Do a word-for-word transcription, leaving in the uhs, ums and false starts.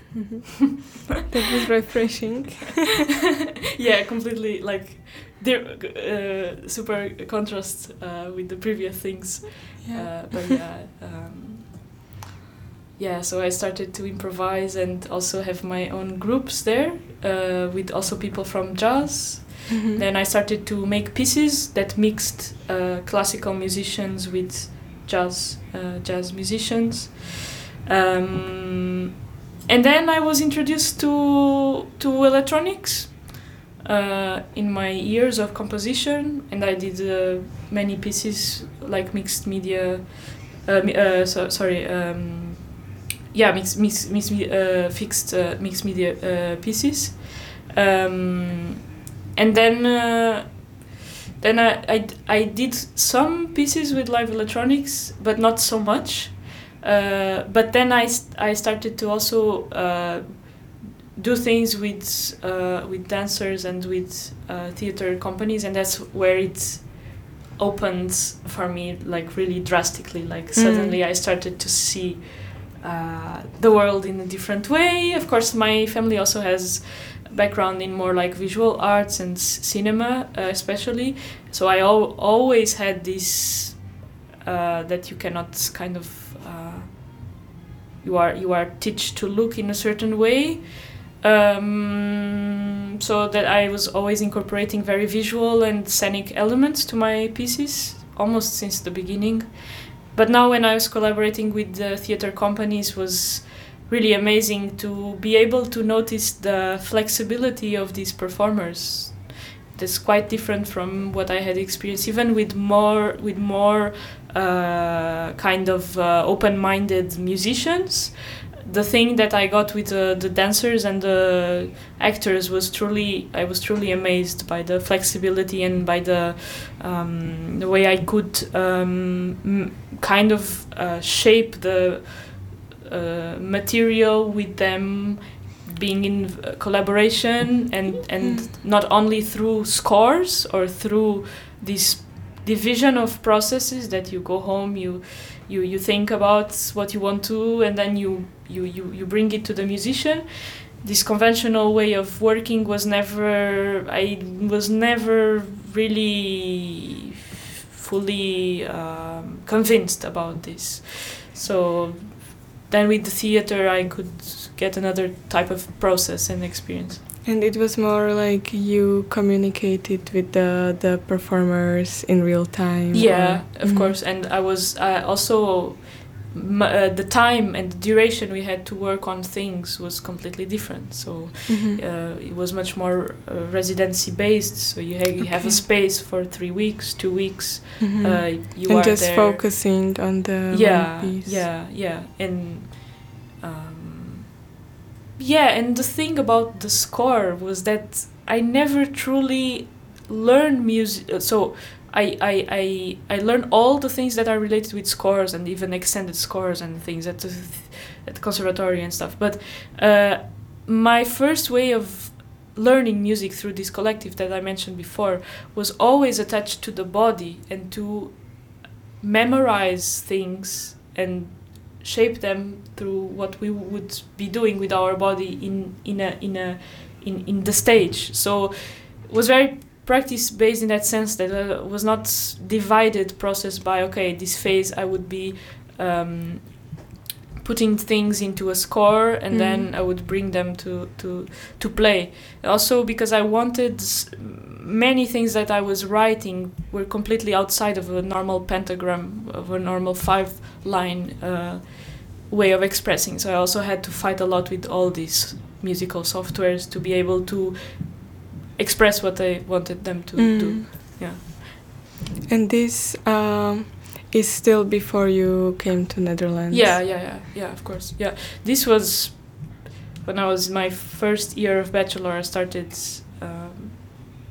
That was refreshing. Yeah, completely like uh, super contrast uh, with the previous things. Yeah. Uh, but yeah, um, yeah. So I started to improvise and also have my own groups there uh, with also people from jazz. Mhm. Then I started to make pieces that mixed uh, classical musicians with jazz uh, jazz musicians. Um, and then I was introduced to to electronics uh, in my years of composition, and I did uh, many pieces like mixed media. Uh, mi- uh, so, sorry, um, yeah, mixed mixed, mixed me- uh, fixed uh, mixed media uh, pieces. Um, and then uh, then I, I, I did some pieces with live electronics, but not so much. Uh, but then I, st- I started to also uh, do things with uh, with dancers and with uh, theater companies, and that's where it opened for me like really drastically. Like suddenly I started to see uh, the world in a different way. Of course, my family also has background in more like visual arts and s- cinema, uh, especially. So I al- always had this uh, that you cannot kind of uh, you are you are teach to look in a certain way. Um, so that I was always incorporating very visual and scenic elements to my pieces almost since the beginning. But now when I was collaborating with the theater companies was really amazing to be able to notice the flexibility of these performers. That's quite different from what I had experienced, even with more with more uh, kind of uh, open-minded musicians. The thing that I got with uh, the dancers and the actors was truly, I was truly amazed by the flexibility and by the um, the way I could um, m- kind of uh, shape the uh, material with them, being in uh, collaboration and and Mm. not only through scores or through this division of processes that you go home, you you you think about what you want to, and then you you you, you bring it to the musician. This conventional way of working was never, I was never really fully um, convinced about this. So then with the theater I could get another type of process and experience. And it was more like you communicated with the the performers in real time. Yeah, or- of Mhm. course. And I was uh, also m- uh, the time and the duration we had to work on things was completely different. So Mhm. uh, it was much more uh, residency based. So you, ha- you have Okay. a space for three weeks, two weeks. Mhm. Uh, you and are just there. focusing on the Yeah, one piece. yeah, yeah, and um, yeah, and the thing about the score was that I never truly learned music. So I, I, I, I learned all the things that are related with scores and even extended scores and things at the, at the conservatory and stuff. But uh, my first way of learning music through this collective that I mentioned before was always attached to the body and to memorize things and shape them through what we would be doing with our body in in a in a in, in the stage. So it was very practice based in that sense, that it was not divided process by okay, this phase I would be um, putting things into a score and Mhm. then I would bring them to to to play. Also because I wanted s- many things that I was writing were completely outside of a normal pentagram, of a normal five line uh, way of expressing. So I also had to fight a lot with all these musical softwares to be able to express what I wanted them to Mm. do. Yeah. And this um, is still before you came to Netherlands. Yeah, yeah, yeah, yeah, of course. Yeah. This was when I was in my first year of bachelor. I started um,